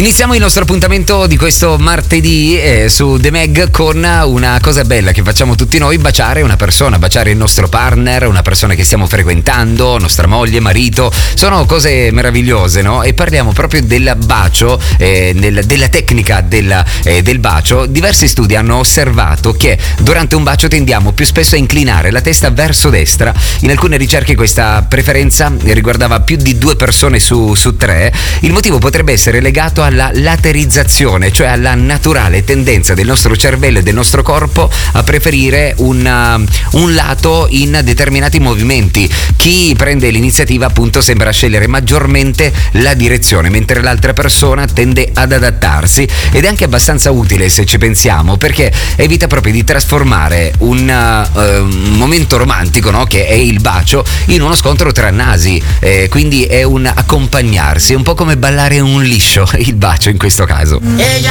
Iniziamo il nostro appuntamento di questo martedì su The Mag con una cosa bella che facciamo tutti noi: baciare una persona, baciare il nostro partner, una persona che stiamo frequentando, nostra moglie, marito. Sono cose meravigliose, no? E parliamo proprio del bacio, della tecnica del bacio. Diversi studi hanno osservato che durante un bacio tendiamo più spesso a inclinare la testa verso destra. In alcune ricerche questa preferenza riguardava più di 2 persone su 3. Il motivo potrebbe essere legato alla laterizzazione, cioè alla naturale tendenza del nostro cervello e del nostro corpo a preferire un lato in determinati movimenti. Chi prende l'iniziativa appunto sembra scegliere maggiormente la direzione, mentre l'altra persona tende ad adattarsi, ed è anche abbastanza utile se ci pensiamo, perché evita proprio di trasformare un momento romantico, no? Che è il bacio, in uno scontro tra nasi, quindi è un accompagnarsi, è un po' come ballare un liscio, il bacio in questo caso. Ella